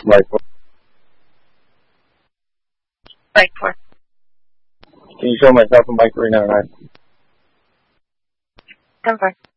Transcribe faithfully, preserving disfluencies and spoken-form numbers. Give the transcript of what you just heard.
Right four. Right four. Can you show myself and Mike three nine nine? ten four.